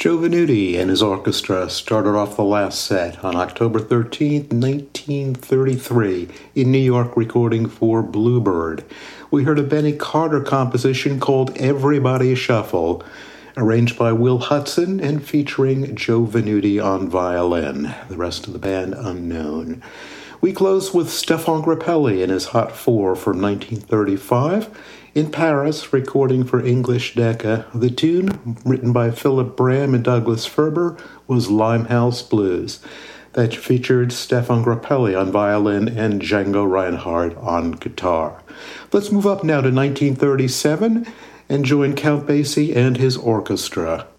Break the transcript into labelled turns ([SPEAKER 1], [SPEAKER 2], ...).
[SPEAKER 1] Joe Venuti and his orchestra started off the last set on October 13th, 1933, in New York, recording for Bluebird. We heard a Benny Carter composition called Everybody Shuffle, arranged by Will Hudson and featuring Joe Venuti on violin. The rest of the band unknown. We close with Stéphane Grappelli and his Hot Four from 1935. In Paris, recording for English Decca, the tune, written by Philip Bram and Douglas Ferber, was Limehouse Blues. That featured Stéphane Grappelli on violin and Django Reinhardt on guitar. Let's move up now to 1937 and join Count Basie and his orchestra.